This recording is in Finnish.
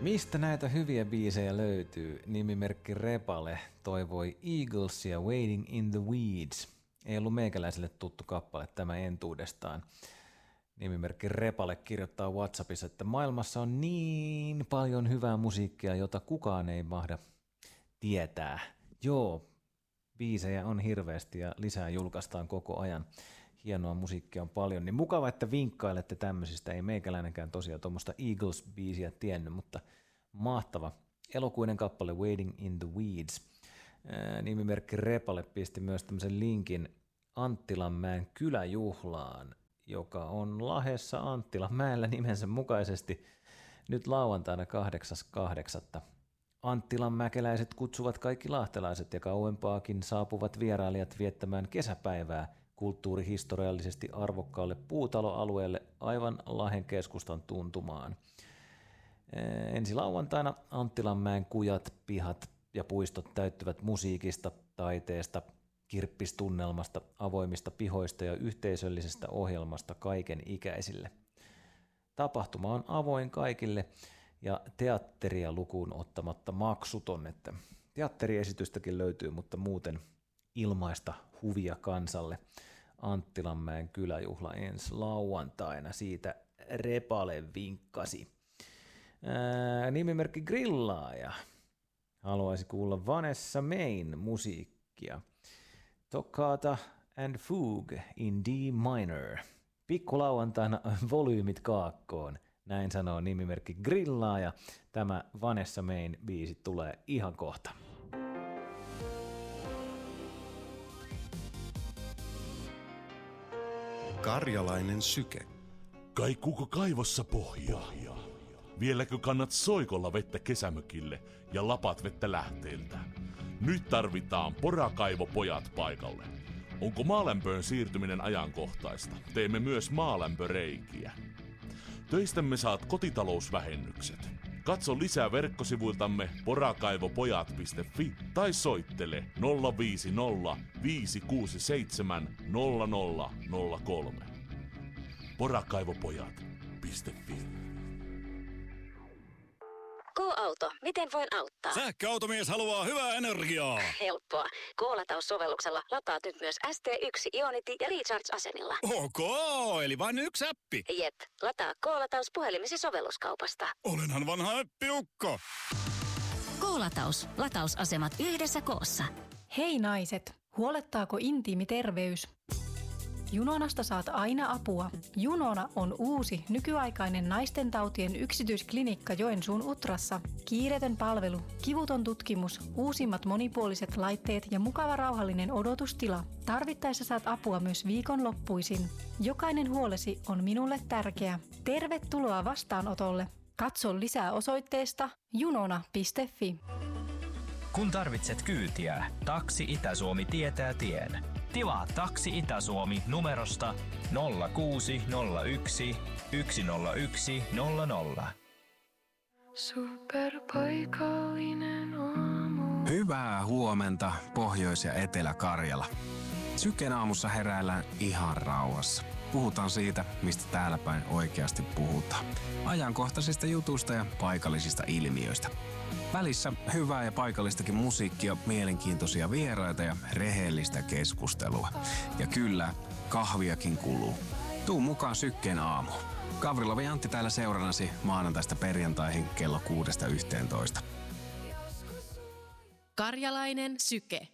Mistä näitä hyviä biisejä löytyy? Nimimerkki Repale toivoi Eaglesia Waiting in the Weeds. Ei ollut meikäläiselle tuttu kappale tämä entuudestaan. Nimimerkki Repale kirjoittaa WhatsAppissa, että maailmassa on niin paljon hyvää musiikkia, jota kukaan ei mahda tietää. Joo, biisejä on hirveästi ja lisää julkaistaan koko ajan. Hienoa musiikkia on paljon, niin mukava, että vinkkailette tämmöisistä. Ei meikäläinenkään tosiaan tuommoista Eagles-biisiä tiennyt, mutta mahtava. Elokuinen kappale Waiting in the Weeds. Nimimerkki Repale pisti myös tämmöisen linkin Anttilanmäen kyläjuhlaan, joka on Lahdessa Anttilanmäellä nimensä mukaisesti nyt lauantaina 8.8. Anttilanmäkeläiset kutsuvat kaikki lahtelaiset ja kauempaakin saapuvat vierailijat viettämään kesäpäivää kulttuurihistoriallisesti arvokkaalle puutaloalueelle aivan Lahden keskustan tuntumaan. Ensi lauantaina Anttilanmäen kujat, pihat ja puistot täyttyvät musiikista, taiteesta, kirppistunnelmasta, avoimista pihoista ja yhteisöllisestä ohjelmasta kaiken ikäisille. Tapahtuma on avoin kaikille ja teatteria lukuun ottamatta maksuton, että teatteriesitystäkin löytyy, mutta muuten ilmaista huvia kansalle. Anttilanmäen kyläjuhla ensi lauantaina, siitä Repale vinkkasi. Nimimerkki Grillaaja haluaisi kuulla Vanessa Main musiikkia. Toccata and Fugue in D minor. Pikkulauantaina volyymit kaakkoon. Näin sanoo nimimerkki Grillaaja. Tämä Vanessa Main biisi tulee ihan kohta. Karjalainen syke. Kaikuuko kaivossa pohjaa? Vieläkö kannat soikolla vettä kesämökille ja lapat vettä lähteeltä? Nyt tarvitaan porakaivopojat paikalle. Onko maalämpöön siirtyminen ajankohtaista? Teemme myös maalämpöreikiä. Töistämme saat kotitalousvähennykset. Katso lisää verkkosivuiltamme porakaivopojat.fi tai soittele 050 567 0003. Porakaivopojat.fi. K-auto, miten voin auttaa? Sähköautomies haluaa hyvää energiaa. Helppoa. K-lataus-sovelluksella lataat nyt myös ST1 Ionity ja Recharge-asemilla. Ok, eli vain yksi appi. Jep, lataa K-lataus puhelimesi sovelluskaupasta. Olenhan vanha appiukko. K-lataus. Latausasemat yhdessä koossa. Hei naiset, huolettaako intiimi terveys? Junonasta saat aina apua. Junona on uusi, nykyaikainen naistentautien yksityisklinikka Joensuun Utrassa. Kiireetön palvelu, kivuton tutkimus, uusimmat monipuoliset laitteet ja mukava rauhallinen odotustila. Tarvittaessa saat apua myös viikonloppuisin. Jokainen huolesi on minulle tärkeä. Tervetuloa vastaanotolle. Katso lisää osoitteesta junona.fi. Kun tarvitset kyytiä, Taksi Itä-Suomi tietää tien. Tilaa Taksi Itä-Suomi numerosta 0601 101 00. Superpaikallinen aamu. Hyvää huomenta Pohjois- ja Etelä-Karjala. Syken aamussa heräillään ihan rauhassa. Puhutaan siitä, mistä täällä päin oikeasti puhutaan. Ajankohtaisista jutuista ja paikallisista ilmiöistä. Välissä hyvää ja paikallistakin musiikkia, mielenkiintoisia vieraita ja rehellistä keskustelua. Ja kyllä, kahviakin kuluu. Tuu mukaan Sykkeen aamuun. Gavrilov ja Antti täällä seurannasi maanantaista perjantaihin kello 6-11. Karjalainen syke.